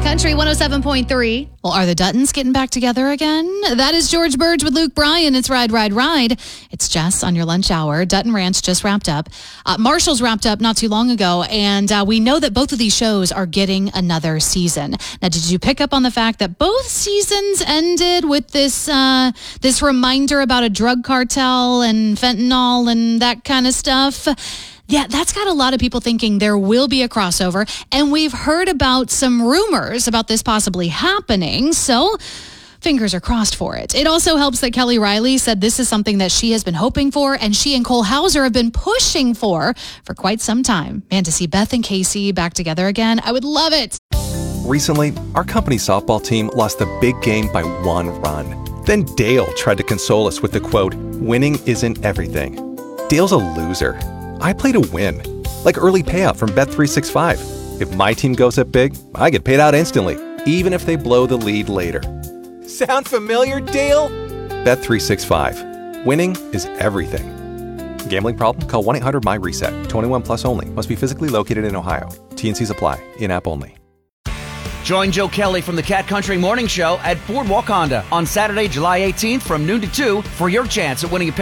Country 107.3. Well, are the Duttons getting back together again? That is George Burge with Luke Bryan. It's Ride, Ride, Ride. It's Jess on your lunch hour. Dutton Ranch just wrapped up. Marshall's wrapped up not too long ago, and we know that both of these shows are getting another season. Now, did you pick up on the fact that both seasons ended with this this reminder about a drug cartel and fentanyl and that kind of stuff? Yeah, that's got a lot of people thinking there will be a crossover, and we've heard about some rumors about this possibly happening, so fingers are crossed for it. It also helps that Kelly Riley said this is something that she has been hoping for, and she and Cole Hauser have been pushing for quite some time. Man, to see Beth and Casey back together again, I would love it. Recently, our company softball team lost the big game by 1 run. Then Dale tried to console us with the quote, "Winning isn't everything." Dale's a loser. I play to win, like early payout from Bet365. If my team goes up big, I get paid out instantly, even if they blow the lead later. Sound familiar, Dale? Bet365. Winning is everything. Gambling problem? Call 1-800-MY-RESET. 21 plus only. Must be physically located in Ohio. T&Cs apply. In-app only. Join Joe Kelly from the Cat Country Morning Show at Boardwalk Honda on Saturday, July 18th from noon to 2 for your chance at winning a pair